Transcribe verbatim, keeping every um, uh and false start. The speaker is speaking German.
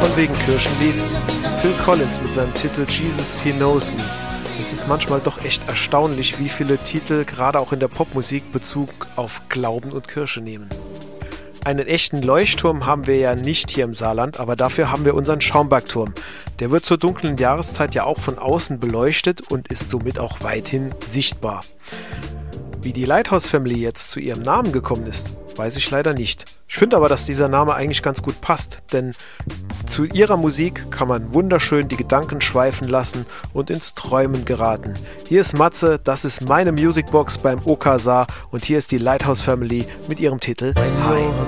Von wegen Kirchenlied. Phil Collins mit seinem Titel Jesus, He Knows Me. Es ist manchmal doch echt erstaunlich, wie viele Titel gerade auch in der Popmusik Bezug auf Glauben und Kirche nehmen. Einen echten Leuchtturm haben wir ja nicht hier im Saarland, aber dafür haben wir unseren Schaumbergturm. Der wird zur dunklen Jahreszeit ja auch von außen beleuchtet und ist somit auch weithin sichtbar. Wie die Lighthouse Family jetzt zu ihrem Namen gekommen ist, weiß ich leider nicht. Ich finde aber, dass dieser Name eigentlich ganz gut passt, denn zu ihrer Musik kann man wunderschön die Gedanken schweifen lassen und ins Träumen geraten. Hier ist Matze, das ist meine Musicbox beim O K Saar und hier ist die Lighthouse Family mit ihrem Titel Hi.